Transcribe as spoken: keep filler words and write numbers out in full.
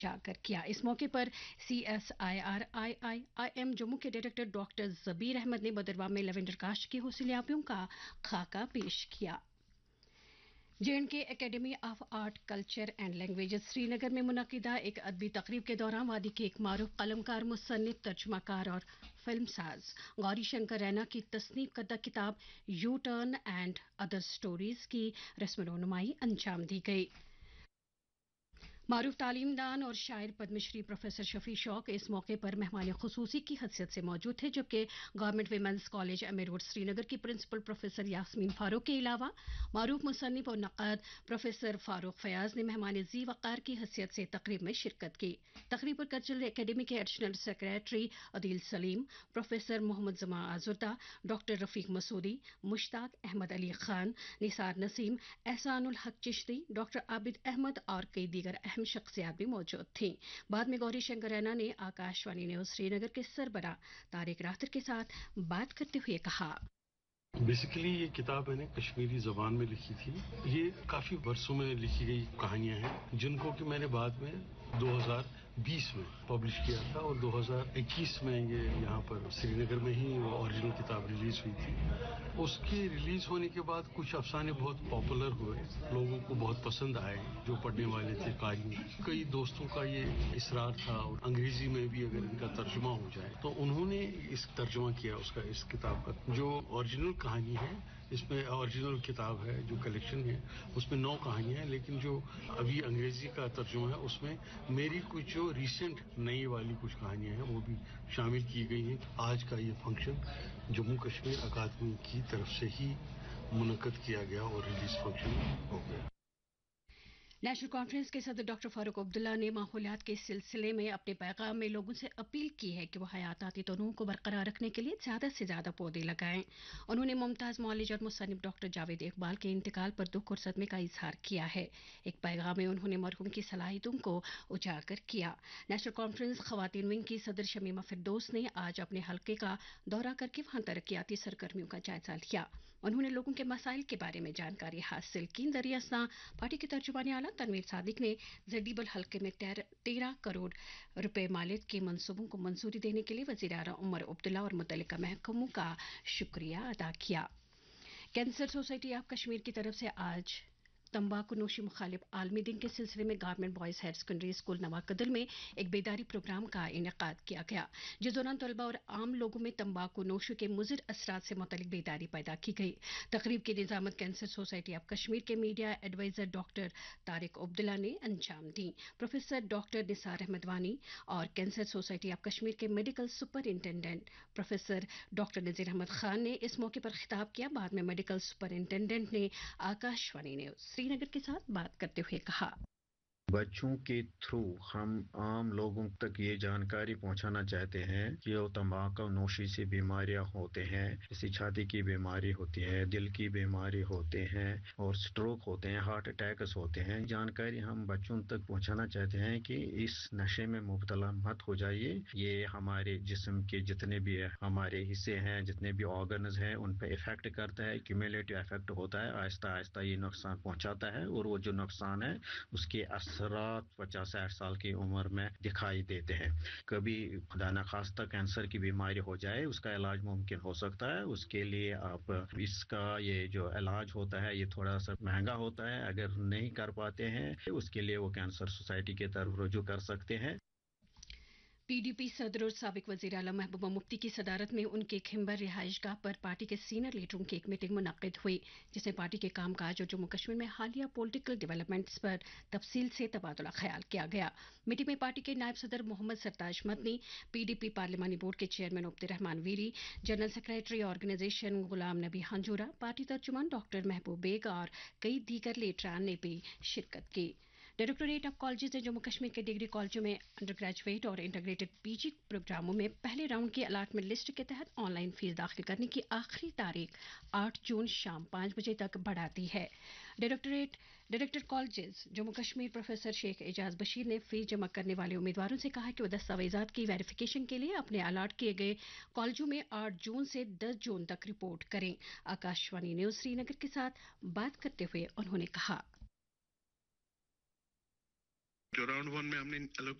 اجاگر کیا۔ اس موقع پر C S I R I I I am Jammu کے ڈائریکٹر ڈاکٹر زبیر احمد نے بدرواہ میں لیونڈر کاشت کی حوصلیابیوں کا خاکہ پیش کیا۔ جے اینڈ کے academy of art culture and languages سری نگر میں منعقدہ ایک ادبی تقریب کے دوران وادی کے ایک معروف قلمکار، مصنف، ترجمہ کار اور فلم ساز گوری شنکر رینا کی تصنیف کردہ کتاب you turn and other stories کی رسم رونمائی انجام دی گئی۔ معروف تعلیم دان اور شاعر پدم شری پروفیسر شفیع شوق اس موقع پر مہمان خصوصی کی حیثیت سے موجود تھے، جبکہ گورنمنٹ ویمنز کالج ایم اے روڈ سری نگر کی پرنسپل پروفیسر یاسمین فاروق کے علاوہ معروف مصنف اور نقاد پروفیسر فاروق فیاض نے مہمان ذی وقار کی حیثیت سے تقریب میں شرکت کی۔ تقریب پر کلچرل اکیڈمی کے ایڈیشنل سیکریٹری عدیل سلیم، پروفیسر محمد زماں آزردہ، ڈاکٹر رفیق مسعودی، مشتاق احمد علی خان، نثار نسیم، احسان الحق چشتی، ڈاکٹر عابد احمد اور کئی دیگر اہم شخصیات بھی موجود تھیں۔ بعد میں گوری شنکر رینا نے آکاشوانی نیوز سری نگر کے سربراہ طارق راہتر کے ساتھ بات کرتے ہوئے کہا، بیسیکلی یہ کتاب میں نے کشمیری زبان میں لکھی تھی۔ یہ کافی برسوں میں لکھی گئی کہانیاں ہیں جن کو کہ میں نے بعد میں دو ہزار بیس میں پبلش کیا تھا اور دو ہزار اکیس میں یہ یہاں پر سری نگر میں ہی وہ اوریجنل کتاب ریلیز ہوئی تھی۔ اس کے ریلیز ہونے کے بعد کچھ افسانے بہت پاپولر ہوئے، لوگوں کو بہت پسند آئے جو پڑھنے والے تھے قاری۔ کئی دوستوں کا یہ اصرار تھا اور انگریزی میں بھی اگر ان کا ترجمہ ہو جائے تو انہوں نے اس ترجمہ کیا اس کا، اس کتاب کا جو اوریجنل کہانی ہے۔ اس میں اوریجنل کتاب ہے جو کلیکشن ہے، اس میں نو کہانیاں ہیں، لیکن جو ابھی انگریزی کا ترجمہ ہے اس میں میری کچھ جو ریسنٹ نئی والی کچھ کہانیاں ہیں وہ بھی شامل کی گئی ہیں۔ آج کا یہ فنکشن جموں کشمیر اکادمی کی طرف سے ہی منعقد کیا گیا اور ریلیز فنکشن ہو گیا۔ نیشنل کانفرنس کے صدر ڈاکٹر فاروق عبداللہ نے ماحولیات کے سلسلے میں اپنے پیغام میں لوگوں سے اپیل کی ہے کہ وہ حیاتیاتی تنوع کو برقرار رکھنے کے لیے زیادہ سے زیادہ پودے لگائیں۔ انہوں نے ممتاز معالج اور مصنف ڈاکٹر جاوید اقبال کے انتقال پر دکھ اور صدمے کا اظہار کیا ہے۔ ایک پیغام میں انہوں نے مرحوم کی صلاحیتوں کو اجاگر کیا۔ نیشنل کانفرنس خواتین ونگ کی صدر شمیمہ فردوس نے آج اپنے حلقے کا دورہ کر کے وہاں ترقیاتی سرگرمیوں کا جائزہ لیا۔ انہوں نے لوگوں کے مسائل کے بارے میں جانکاری حاصل کی۔ دریا اثنا پارٹی کے ترجمان اعلیٰ تنویر صادق نے زڈیبل حلقے میں تیرہ کروڑ روپے مالیت کے منصوبوں کو منظوری دینے کے لیے وزیر اعلیٰ عمر عبداللہ اور متعلقہ محکموں کا شکریہ ادا کیا۔ کینسر سوسائٹی آف کشمیر کی طرف سے آج تمباکو نوشی مخالف عالمی دن کے سلسلے میں government boys higher secondary school نواکدل میں ایک بیداری پروگرام کا انعقاد کیا گیا، جس دوران طلباء اور عام لوگوں میں تمباکو نوشی کے مضر اثرات سے متعلق بیداری پیدا کی گئی۔ تقریب کی نظامت کینسر سوسائٹی آف کشمیر کے میڈیا ایڈوائزر ڈاکٹر طارق عبداللہ نے انجام دی۔ پروفیسر ڈاکٹر نثار احمد وانی اور کینسر سوسائٹی آف کشمیر کے medical superintendent professor doctor Nazir Ahmad Khan نے اس موقع پر خطاب کیا۔ بعد میں میڈیکل سپرنٹینڈنٹ نے آکاشوانی نے سری نگر کے ساتھ بات کرتے ہوئے کہا، بچوں کے تھرو ہم عام لوگوں تک یہ جانکاری پہنچانا چاہتے ہیں کہ وہ تمباکو نوشی سے بیماریاں ہوتے ہیں، جیسے چھاتی کی بیماری ہوتی ہے، دل کی بیماری ہوتے ہیں اور سٹروک ہوتے ہیں، ہارٹ اٹیکس ہوتے ہیں۔ جانکاری ہم بچوں تک پہنچانا چاہتے ہیں کہ اس نشے میں مبتلا مت ہو جائیے۔ یہ ہمارے جسم کے جتنے بھی ہمارے حصے ہیں، جتنے بھی آرگنز ہیں، ان پہ افیکٹ کرتا ہے، کیومولیٹو افیکٹ ہوتا ہے، آہستہ آہستہ یہ نقصان پہنچاتا ہے اور وہ جو نقصان ہے اس کے اثرات پچاس ساٹھ سال کی عمر میں دکھائی دیتے ہیں۔ کبھی خدا نخواستہ کینسر کی بیماری ہو جائے، اس کا علاج ممکن ہو سکتا ہے۔ اس کے لیے آپ اس کا یہ جو علاج ہوتا ہے یہ تھوڑا سا مہنگا ہوتا ہے۔ اگر نہیں کر پاتے ہیں اس کے لیے وہ کینسر سوسائٹی کی طرف رجوع کر سکتے ہیں۔ پی ڈی پی صدر اور سابق وزیر اعلیٰ محبوبہ مفتی کی صدارت میں ان کے کھمبر رہائش گاہ پر پارٹی کے سینئر لیڈروں کی ایک میٹنگ منعقد ہوئی، جس میں پارٹی کے کام کاج اور جموں کشمیر میں حالیہ پولیٹیکل ڈیولپمنٹس پر تفصیل سے تبادلہ خیال کیا گیا۔ میٹنگ میں پارٹی کے نائب صدر محمد سرتاج مدنی، پی ڈی پی پارلیمانی بورڈ کے چیئرمین عبد الرحمان very, general secretary organization Ghulam نبی ہنجورہ، پارٹی ترجمان ڈاکٹر محبوب بیگ اور کئی دیگر لیڈران نے بھی شرکت کی۔ ڈائریکٹوریٹ آف کالجز نے جموں کشمیر کے ڈگری کالجوں میں انڈر گریجویٹ اور انٹیگریٹڈ پی جی پروگراموں میں پہلے راؤنڈ کی الاٹمنٹ لسٹ کے تحت آن لائن فیس داخل کرنے کی آخری تاریخ آٹھ جون شام پانچ بجے تک بڑھا دی ہے۔ Directorate director colleges Jammu Kashmir professor شیخ اعجاز بشیر نے فیس جمع کرنے والے امیدواروں سے کہا کہ وہ دستاویزات کی ویریفیکیشن کے لیے اپنے الاٹ کیے گئے کالجوں میں آٹھ جون سے دس جون تک رپورٹ کریں۔ آکاشوانی نیوز سری نگر کے ساتھ بات کرتے ہوئے انہوں نے کہا، जो राउंड वन में हमने